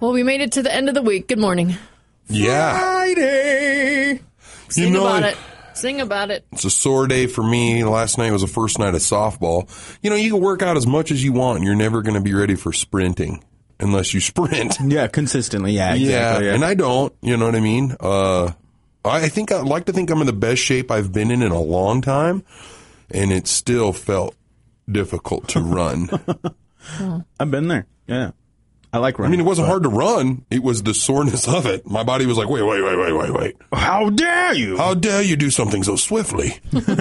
Well, we made it to the end of the week. Good morning. Yeah. Friday. Sing about it. Sing about it. It's a sore day for me. Last night was the first night of softball. You know, you can work out as much as you want, and you're never going to be ready for sprinting unless you sprint. Yeah, consistently. Yeah, exactly. Yeah, and I don't. You know what I mean? I think I'd like to think I'm in the best shape I've been in a long time, and it still felt difficult to run. I've been there. Yeah. I like running. I mean, it wasn't hard to run. It was the soreness of it. My body was like, wait. How dare you? How dare you do something so swiftly?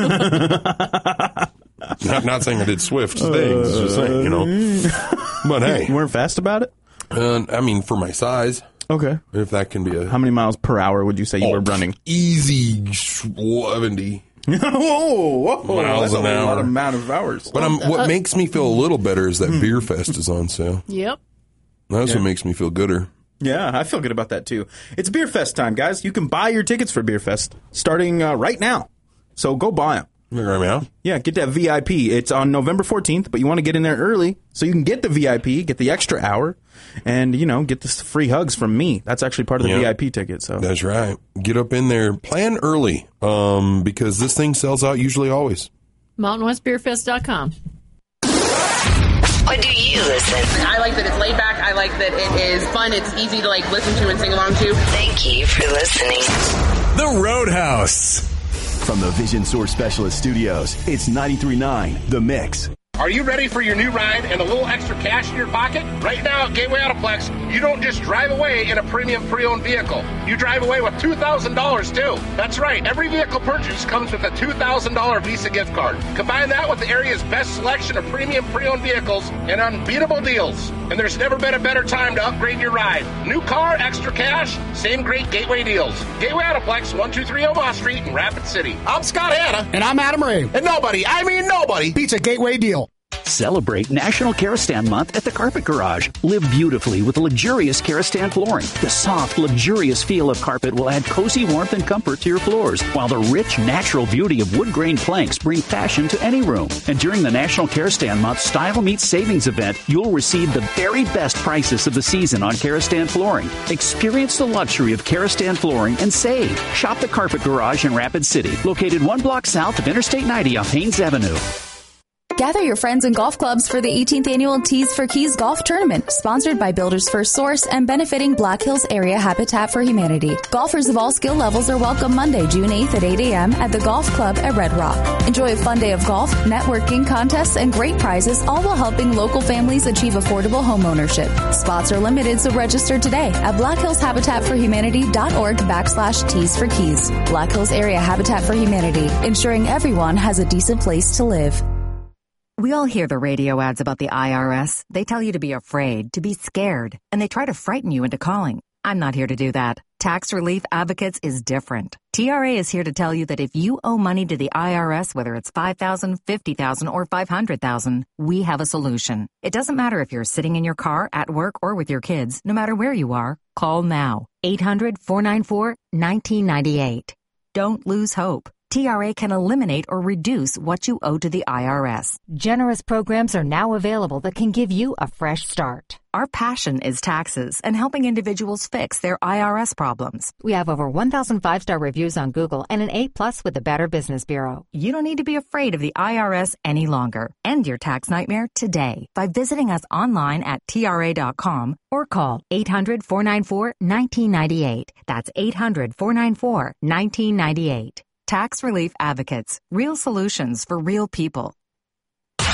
not saying I did swift things, just saying, you know. But hey. You weren't fast about it? I mean, for my size. Okay. If that can be a... How many miles per hour would you say you were running? Easy 70. Whoa, miles that's an a hour. lot of amount of hours. But what makes me feel a little better is that Beer Fest is on sale. Yep. That's what makes me feel gooder. Yeah, I feel good about that, too. It's Beer Fest time, guys. You can buy your tickets for Beer Fest starting right now. So go buy them. Right now? Yeah, get that VIP. It's on November 14th, but you want to get in there early so you can get the VIP, get the extra hour, and, you know, get the free hugs from me. That's actually part of the VIP ticket. So that's right. Get up in there. Plan early because this thing sells out usually always. MountainWestBeerFest.com. What do you listen? I like that it's laid back. I like that it is fun. It's easy to listen to and sing along to. Thank you for listening. The Roadhouse. From the Vision Source Specialist Studios, it's 93.9 The Mix. Are you ready for your new ride and a little extra cash in your pocket? Right now at Gateway Autoplex, you don't just drive away in a premium pre-owned vehicle. You drive away with $2,000 too. That's right. Every vehicle purchase comes with a $2,000 Visa gift card. Combine that with the area's best selection of premium pre-owned vehicles and unbeatable deals. And there's never been a better time to upgrade your ride. New car, extra cash, same great Gateway deals. Gateway Autoplex, 123 Omaha Street in Rapid City. I'm Scott Hanna. And I'm Adam Ray. And nobody beats a Gateway deal. Celebrate National Karastan Month at the Carpet Garage. Live beautifully with luxurious Karastan flooring. The soft, luxurious feel of carpet will add cozy warmth and comfort to your floors, while the rich, natural beauty of wood grain planks bring fashion to any room. And during the National Karastan Month Style Meets Savings event, you'll receive the very best prices of the season on Karastan flooring. Experience the luxury of Karastan flooring and save. Shop the Carpet Garage in Rapid City, located 1 block south of Interstate 90 off Haynes Avenue. Gather your friends and golf clubs for the 18th annual Tees for Keys Golf Tournament, sponsored by Builders First Source and benefiting Black Hills Area Habitat for Humanity. Golfers of all skill levels are welcome Monday, June 8th at 8 a.m. at the Golf Club at Red Rock. Enjoy a fun day of golf, networking, contests, and great prizes, all while helping local families achieve affordable home ownership. Spots are limited, so register today at blackhillshabitatforhumanity.org/Tees for Keys. Black Hills Area Habitat for Humanity, ensuring everyone has a decent place to live. We all hear the radio ads about the IRS. They tell you to be afraid, to be scared, and they try to frighten you into calling. I'm not here to do that. Tax Relief Advocates is different. TRA is here to tell you that if you owe money to the IRS, whether it's $5,000, $50,000, or $500,000, we have a solution. It doesn't matter if you're sitting in your car, at work, or with your kids. No matter where you are, call now. 800-494-1998. Don't lose hope. TRA can eliminate or reduce what you owe to the IRS. Generous programs are now available that can give you a fresh start. Our passion is taxes and helping individuals fix their IRS problems. We have over 1,000 5-star reviews on Google and an A+ with the Better Business Bureau. You don't need to be afraid of the IRS any longer. End your tax nightmare today by visiting us online at TRA.com or call 800-494-1998. That's 800-494-1998. Tax Relief Advocates. Real solutions for real people.